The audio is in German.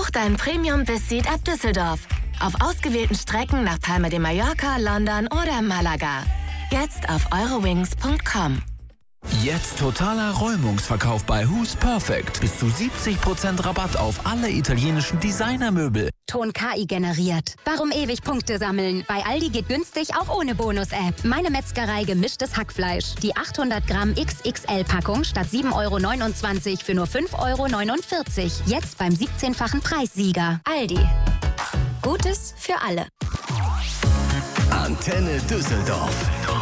Buch dein Premium-Bis-Seat ab Düsseldorf. Auf ausgewählten Strecken nach Palma de Mallorca, London oder Malaga. Jetzt auf eurowings.com. Jetzt totaler Räumungsverkauf bei Who's Perfect. Bis zu 70% Rabatt auf alle italienischen Designermöbel. Ton KI generiert. Warum ewig Punkte sammeln? Bei Aldi geht günstig auch ohne Bonus-App. Meine Metzgerei gemischtes Hackfleisch. Die 800 Gramm XXL-Packung statt 7,29 € für nur 5,49 €. Jetzt beim 17-fachen Preissieger. Aldi. Gutes für alle. Antenne Düsseldorf.